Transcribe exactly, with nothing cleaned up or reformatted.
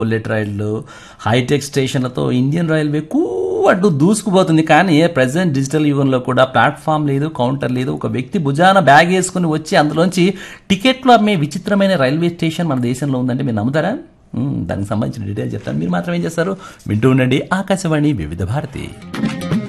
Bullet రైళ్లు hitech స్టేషన్లతో Indian railway కూ అడ్డు దూసుకుపోతుంది. కానీ ప్రెసెంట్ డిజిటల్ యుగంలో కూడా ప్లాట్ఫామ్ లేదు, కౌంటర్ లేదు. ఒక వ్యక్తి భుజాన బ్యాగ్ వేసుకుని వచ్చి అందులోంచి టికెట్లు అమ్మే విచిత్రమైన రైల్వే స్టేషన్ మన దేశంలో ఉందంటే మీరు నమ్ముతారా? మ్మ్, దానికి సంబంధించిన డీటెయిల్స్ చెప్తాను. మీరు మాత్రం ఏం చేస్తారు? వింటూ ఉండండి ఆకాశవాణి వివిధ భారతి.